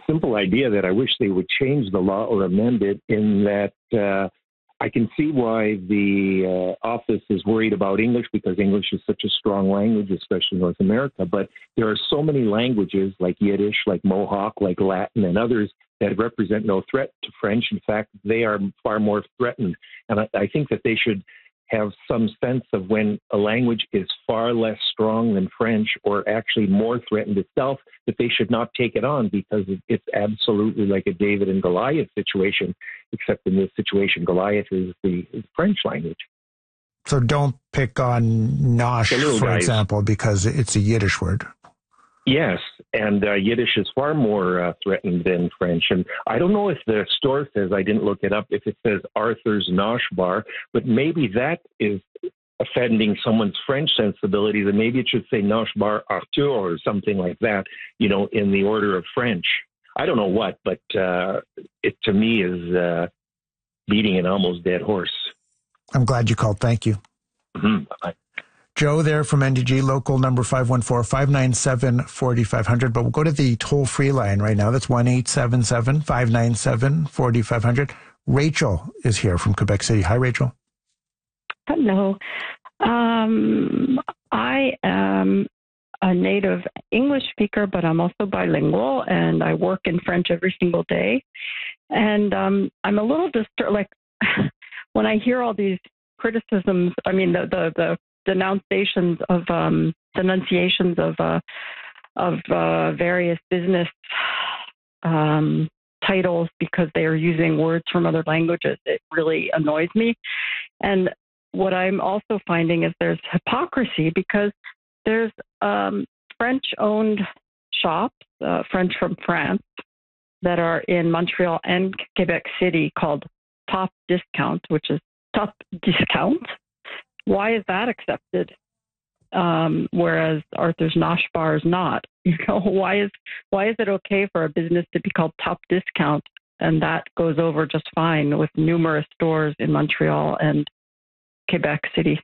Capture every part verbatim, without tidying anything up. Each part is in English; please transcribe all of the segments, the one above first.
simple idea that I wish they would change the law or amend it in that uh, I can see why the uh, office is worried about English because English is such a strong language, especially in North America. But there are so many languages like Yiddish, like Mohawk, like Latin, and others that represent no threat to French. In fact, they are far more threatened. And I, I think that they should have some sense of when a language is far less strong than French or actually more threatened itself, that they should not take it on because it's absolutely like a David and Goliath situation, except in this situation, Goliath is the, is the French language. So don't pick on nosh, for guys. example, because it's a Yiddish word. Yes, and uh, Yiddish is far more uh, threatened than French. And I don't know if the store says, I didn't look it up, if it says Arthur's Nosh Bar, but maybe that is offending someone's French sensibilities, and maybe it should say Nosh Bar Arthur or something like that, you know, in the order of French. I don't know what, but uh, it to me is uh, beating an almost dead horse. I'm glad you called. Thank you. Mm-hmm. Bye. Joe there from N D G, local number five one four, five nine seven, four five zero zero. But we'll go to the toll-free line right now. That's one eight seven seven, five nine seven, four five zero zero. Rachel is here from Quebec City. Hi, Rachel. Hello. Um, I am a native English speaker, but I'm also bilingual, and I work in French every single day. And um, I'm a little disturbed, like, when I hear all these criticisms, I mean, the, the, the denunciations of um, denunciations of uh, of uh, various business um, titles because they are using words from other languages. It really annoys me. And what I'm also finding is there's hypocrisy because there's um, French-owned shops, uh, French from France, that are in Montreal and Quebec City called Top Discount, which is Top Discount. Why is that accepted? Um, whereas Arthur's Nosh Bar is not. You know, why is why is it okay for a business to be called Top Discount, and that goes over just fine with numerous stores in Montreal and Quebec City?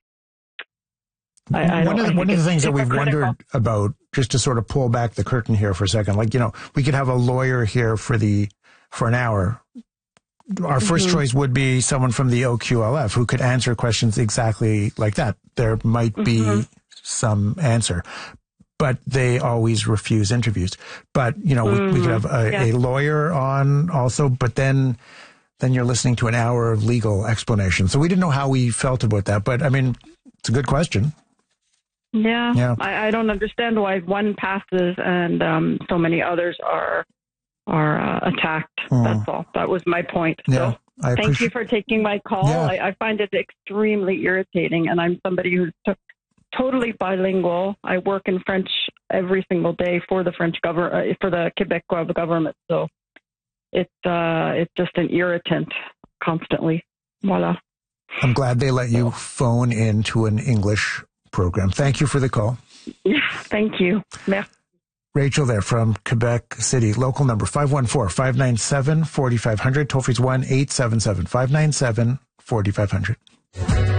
I, I one of the, one of the things that we've critical. wondered about, just to sort of pull back the curtain here for a second, like, you know, we could have a lawyer here for the for an hour. Our first mm-hmm. choice would be someone from the O Q L F who could answer questions exactly like that. There might be mm-hmm. some answer, but they always refuse interviews. But, you know, mm-hmm. we, we could have a, yeah. a lawyer on also, but then then you're listening to an hour of legal explanation. So we didn't know how we felt about that. But, I mean, it's a good question. Yeah, yeah. I, I don't understand why one passes and um, so many others are are uh, attacked. Mm. That's all. That was my point. Yeah, so thank appreciate- you for taking my call. Yeah. I, I find it extremely irritating, and I'm somebody who's t- totally bilingual. I work in French every single day for the French government, uh, for the Quebecois government. So it's uh, it's just an irritant constantly. Voila. I'm glad they let you phone into an English program. Thank you for the call. Yeah, thank you. Merci. Rachel there from Quebec City, local number five one four, five nine seven, four five zero zero. Toll free is one eight seven seven, five nine seven, four five zero zero.